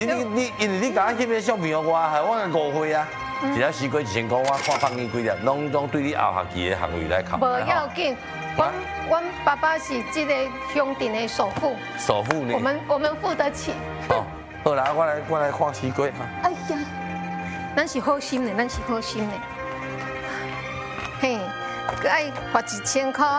你因为你甲我翕个相片哦，我害我误会啊。一条西瓜1000块，我看放你几粒，拢对你后学期的行为来考。 无要紧，阮爸爸是这个乡镇的首富。 首富呢？ 我们付得起。 哦，好啦，我来看西瓜哈。 哎呀，咱是好心的，咱是好心的。嘿，爱罚1000块。